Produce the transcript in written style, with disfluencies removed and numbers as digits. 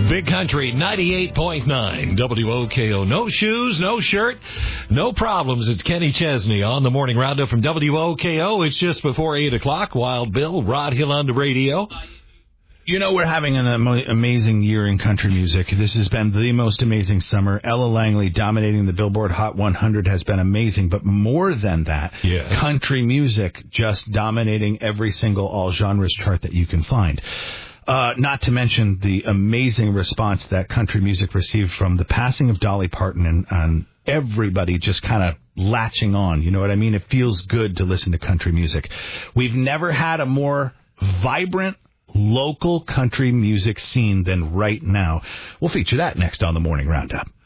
Big Country 98.9 WOKO. No shoes, no shirt, no problems. It's Kenny Chesney on the Morning Roundup from WOKO. It's just before 8 o'clock. Wild Bill, Rod Hill on the radio. You know, we're having an amazing year in country music. This has been the most amazing summer. Ella Langley dominating the Billboard Hot 100 has been amazing. But more than that, country music just dominating every single all genres chart that you can find. Not to mention the amazing response that country music received from the passing of Dolly Parton and everybody just kind of latching on. You know what I mean? It feels good to listen to country music. We've never had a more vibrant local country music scene than right now. We'll feature that next on the Morning Roundup.